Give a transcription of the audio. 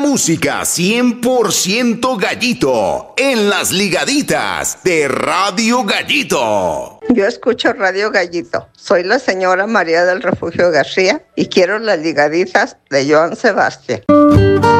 música 100% Gallito en las ligaditas de Radio Gallito. Yo escucho Radio Gallito. Soy la señora María del Refugio García y quiero las ligaditas de Joan Sebastián.